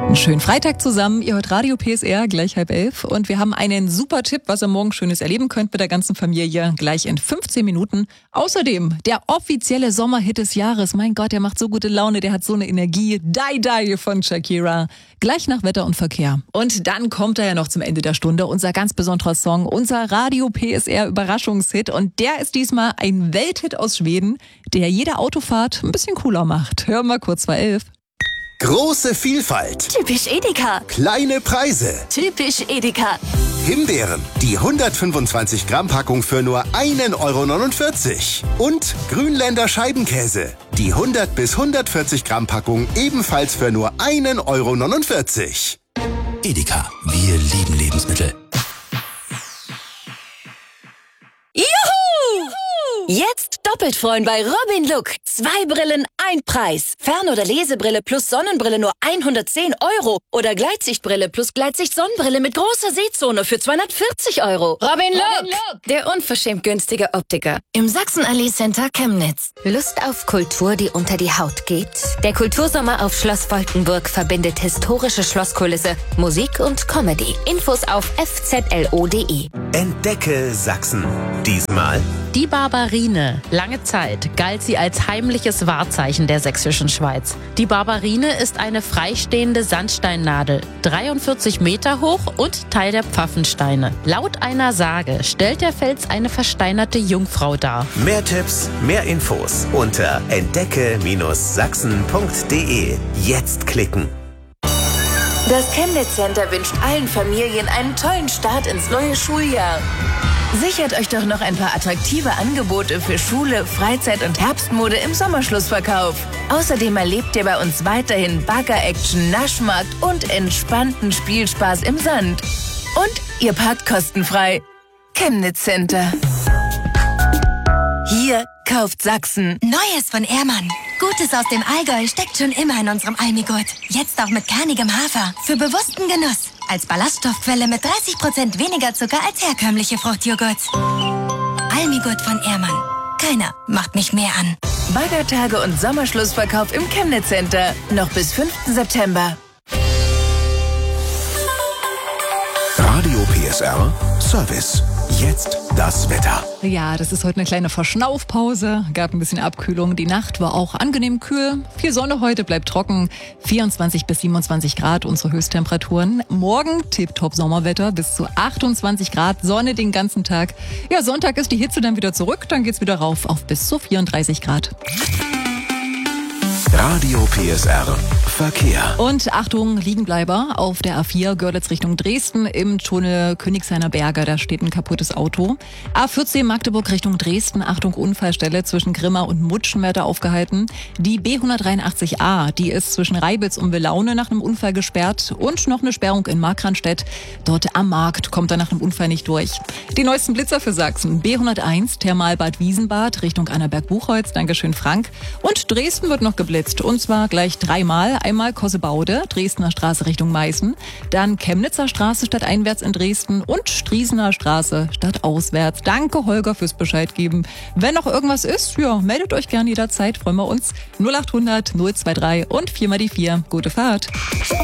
Einen schönen Freitag zusammen. Ihr hört Radio PSR, gleich 10:30. Und wir haben einen super Tipp, was ihr morgen Schönes erleben könnt mit der ganzen Familie, gleich in 15 Minuten. Außerdem der offizielle Sommerhit des Jahres. Mein Gott, der macht so gute Laune, der hat so eine Energie. Die Die von Shakira. Gleich nach Wetter und Verkehr. Und dann kommt er ja noch zum Ende der Stunde, unser ganz besonderer Song, unser Radio PSR Überraschungshit. Und der ist diesmal ein Welthit aus Schweden, der jede Autofahrt ein bisschen cooler macht. Hören wir kurz vor 11. Große Vielfalt. Typisch Edeka. Kleine Preise. Typisch Edeka. Himbeeren, die 125 Gramm Packung für nur 1,49 €. Und Grünländer Scheibenkäse, die 100 bis 140 Gramm Packung ebenfalls für nur 1,49 €. Edeka, wir lieben Lebensmittel. Juhu! Jetzt doppelt freuen bei Robin Look. 2 Brillen, 1 Preis. Fern- oder Lesebrille plus Sonnenbrille nur 110 € Oder Gleitsichtbrille plus Gleitsicht-Sonnenbrille mit großer Sehzone für 240 €. Robin Look, der unverschämt günstige Optiker. Im Sachsenallee Center Chemnitz. Lust auf Kultur, die unter die Haut geht? Der Kultursommer auf Schloss Wolkenburg verbindet historische Schlosskulisse, Musik und Comedy. Infos auf fzlo.de. Entdecke Sachsen. Diesmal Die Barbarine. Lange Zeit galt sie als heimliches Wahrzeichen der sächsischen Schweiz. Die Barbarine ist eine freistehende Sandsteinnadel, 43 Meter hoch und Teil der Pfaffensteine. Laut einer Sage stellt der Fels eine versteinerte Jungfrau dar. mehr Tipps, mehr Infos unter entdecke-sachsen.de. Jetzt klicken. Das Chemnitz Center wünscht allen Familien einen tollen Start ins neue Schuljahr. Sichert euch doch noch ein paar attraktive Angebote für Schule, Freizeit und Herbstmode im Sommerschlussverkauf. Außerdem erlebt ihr bei uns weiterhin Bagger-Action, Naschmarkt und entspannten Spielspaß im Sand. Und ihr parkt kostenfrei. Chemnitz Center. Hier kauft Sachsen. Neues von Ehrmann. Gutes aus dem Allgäu steckt schon immer in unserem Almigurt. Jetzt auch mit kernigem Hafer. Für bewussten Genuss. Als Ballaststoffquelle mit 30% weniger Zucker als herkömmliche Fruchtjoghurts. Almigurt von Ehrmann. Keiner macht mich mehr an. Baggertage und Sommerschlussverkauf im Chemnitz Center. Noch bis 5. September. Radio PSR Service. Jetzt das Wetter. Ja, das ist heute eine kleine Verschnaufpause. Gab ein bisschen Abkühlung. Die Nacht war auch angenehm kühl. Viel Sonne heute, bleibt trocken. 24 bis 27 Grad unsere Höchsttemperaturen. Morgen tipptopp Sommerwetter bis zu 28 Grad. Sonne den ganzen Tag. Ja, Sonntag ist die Hitze dann wieder zurück. Dann geht's wieder rauf auf bis zu 34 Grad. Radio PSR Verkehr. Und Achtung, Liegenbleiber auf der A4 Görlitz Richtung Dresden im Tunnel Königshainer Berge. Da steht ein kaputtes Auto. A14 Magdeburg Richtung Dresden. Achtung, Unfallstelle zwischen Grimma und Mutschenwerte aufgehalten. Die B183a, die ist zwischen Reibitz und Wilaune nach einem Unfall gesperrt. Und noch eine Sperrung in Markranstädt. Dort am Markt kommt er nach einem Unfall nicht durch. Die neuesten Blitzer für Sachsen. B101 Thermalbad Wiesenbad Richtung Annaberg-Buchholz. Dankeschön, Frank. Und Dresden wird noch geblitzt. Und zwar gleich 3-mal. Einmal Kossebaude, Dresdner Straße Richtung Meißen. Dann Chemnitzer Straße stadteinwärts in Dresden und Striesener Straße stadtauswärts. Danke, Holger, fürs Bescheid geben. Wenn noch irgendwas ist, ja, meldet euch gerne jederzeit. Freuen wir uns. 0800 023 und 4x4. Gute Fahrt.